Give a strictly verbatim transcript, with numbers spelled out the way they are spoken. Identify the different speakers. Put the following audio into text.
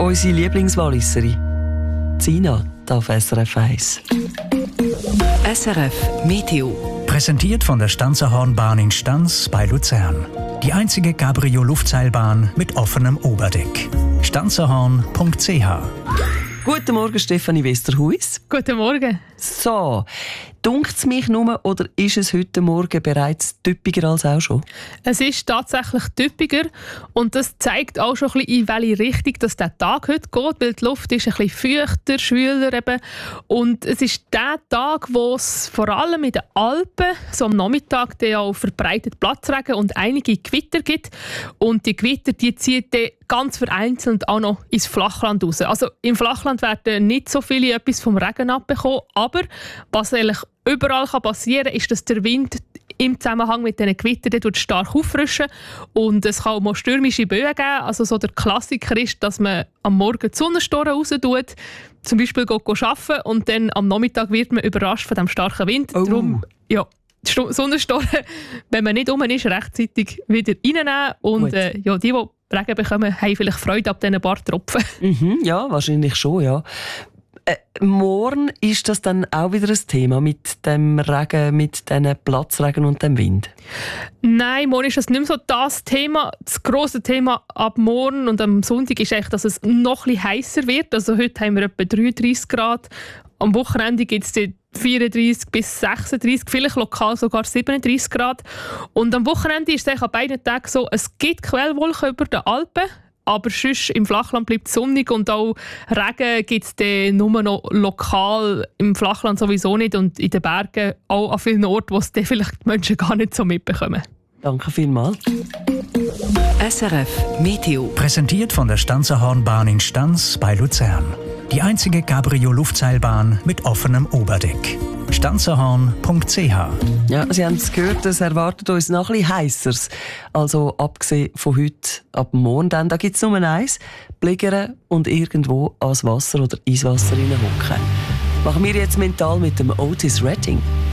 Speaker 1: unsere Lieblingswalliserin. Zina auf S R F eins.
Speaker 2: S R F Meteo.
Speaker 3: Präsentiert von der Stanzerhornbahn in Stanz bei Luzern. Die einzige Cabrio-Luftseilbahn mit offenem Oberdeck. stanzerhorn punkt c h.
Speaker 1: Guten Morgen, Stefanie Westerhuis.
Speaker 4: Guten Morgen.
Speaker 1: So, dunkt es mich nur oder ist es heute Morgen bereits typiger als auch schon?
Speaker 4: Es ist tatsächlich typiger und das zeigt auch schon ein bisschen, in welche Richtung dass der Tag heute geht, weil die Luft ist ein bisschen feuchter, schwüler eben. Und es ist der Tag, wo es vor allem in den Alpen so am Nachmittag dann auch verbreitet Platzregen und einige Gewitter gibt. Und die Gewitter, die ziehen dann ganz vereinzelt auch noch ins Flachland raus. Also im Flachland werden nicht so viele etwas vom Regen abbekommen, aber was eigentlich überall passieren kann, ist, dass der Wind im Zusammenhang mit diesen Gewittern stark auffrischen und es kann auch mal stürmische Böen geben. Also so der Klassiker ist, dass man am Morgen die Sonnenstoren raus tut, zum Beispiel arbeiten und dann am Nachmittag wird man überrascht von dem starken Wind.
Speaker 1: Oh.
Speaker 4: Darum, ja, die Sonnenstoren, wenn man nicht um ist, rechtzeitig wieder reinnehmen und äh, ja, die, die Regen bekommen, haben vielleicht Freude ab diesen paar Tropfen.
Speaker 1: Mhm, ja, wahrscheinlich schon, ja. Äh, morgen ist das dann auch wieder ein Thema mit dem Regen, mit diesen Platzregen und dem Wind?
Speaker 4: Nein, morgen ist das nicht mehr so das Thema. Das grosse Thema ab morgen und am Sonntag ist eigentlich, dass es noch etwas heißer wird. Also heute haben wir etwa dreiunddreissig Grad. Am Wochenende gibt es vierunddreissig bis sechsunddreissig, vielleicht lokal sogar siebenunddreissig Grad. Und am Wochenende ist es an beiden Tagen so, es gibt Quellwolken über den Alpen, aber sonst im Flachland bleibt es sonnig und auch Regen gibt es nur noch lokal, im Flachland sowieso nicht und in den Bergen auch an vielen Orten, wo es dann vielleicht die Menschen gar nicht so mitbekommen.
Speaker 1: Danke vielmals.
Speaker 2: S R F Meteo.
Speaker 3: Präsentiert von der Stanzerhornbahn in Stanz bei Luzern. Die einzige Cabrio-Luftseilbahn mit offenem Oberdeck. stanzerhorn punkt c h.
Speaker 1: Ja, Sie haben es gehört, es erwartet uns noch ein bisschen Heißeres. Also abgesehen von heute, ab morgen, dann, da gibt es nur eins, bliggern und irgendwo ans Wasser oder ins Wasser hineinhocken. Machen wir jetzt mental mit dem Otis Redding.